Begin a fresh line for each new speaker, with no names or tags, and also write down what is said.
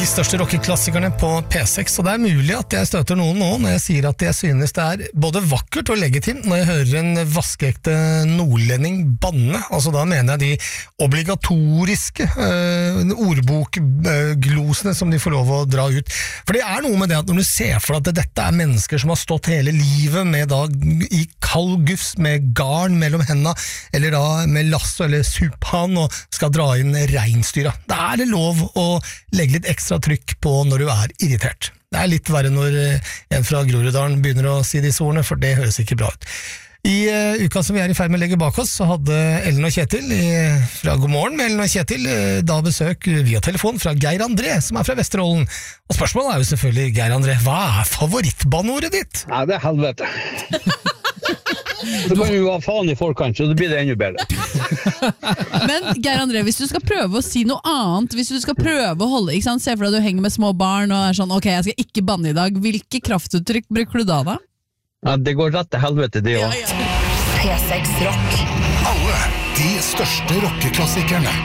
største rockeklassikerne på P6, og det mulig at jeg støter noen nå når jeg sier at jeg synes det både vakkert og legitimt når jeg hører en vaskeekte nordlending banne, altså da mener jeg de obligatoriske ordbokglosene som de får lov å dra ut. For det noe med det at når du ser for deg at dette mennesker som har stått hele livet med da i kald gufs med garn mellom hendene, eller da med lasso eller suppan og skal dra inn reinsdyra. Da det lov å legge litt ekstra trykk på når du irritert. Det litt verre når en fra Groruddalen begynner å si disse ordene, for det høres ikke bra ut. I uka som vi i ferd med å legge bak oss, så hadde Ellen og Kjetil fra God morgen med Ellen og Kjetil da besøk via telefon fra Geir André, som fra Vesterålen. Og spørsmålet jo selvfølgelig, Geir André, hva favorittbanneordet ditt?
Ja, det helvete. Så kan jo ha faen i forkant, så det blir det enda bedre.
Men Geir André, hvis du skal prøve å si noe annet, hvis du skal prøve å holde, ikke sant? Se for deg at du henger med små barn og sånn, ok, jeg skal ikke banne i dag, hvilke kraftuttrykk bruker du da?
Ja, det går rett til helvete det også.
P6 Rock.
Alle de største rockeklassikerne.